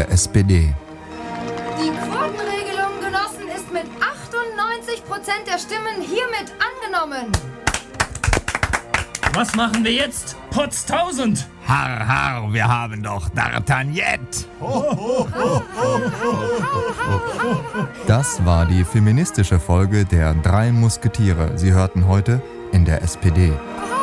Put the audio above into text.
der SPD. Die Quotenregelung, Genossen, ist mit 98% der Stimmen hiermit angenommen. Was machen wir jetzt? Potz 1000! Harr, harr, wir haben doch D'Artagnan. Das war die feministische Folge der 3 Musketiere. Sie hörten heute in der SPD.